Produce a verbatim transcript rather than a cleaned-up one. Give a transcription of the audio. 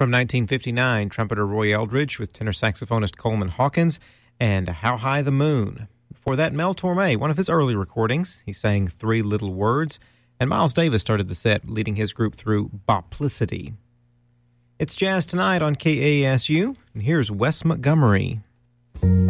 From nineteen fifty-nine, trumpeter Roy Eldridge with tenor saxophonist Coleman Hawkins and How High the Moon. Before that, Mel Torme, one of his early recordings. He sang Three Little Words, and Miles Davis started the set, leading his group through Boplicity. It's Jazz Tonight on K A S U, and here's Wes Montgomery.